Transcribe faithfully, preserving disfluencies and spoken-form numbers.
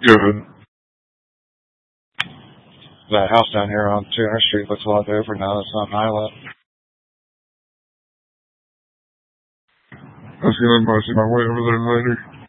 Good. That house down here on two hundred Street looks a lot different now. That's on Islet. I was gonna see my way over there later.